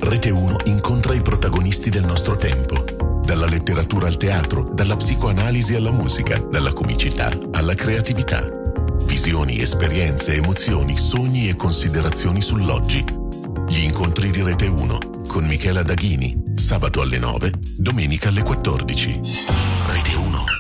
Rete 1 incontra i protagonisti del nostro tempo. Dalla letteratura al teatro, dalla psicoanalisi alla musica, dalla comicità alla creatività. Visioni, esperienze, emozioni, sogni e considerazioni sull'oggi. Gli incontri di Rete 1 con Michela Daghini, sabato alle 9, domenica alle 14. Rete 1.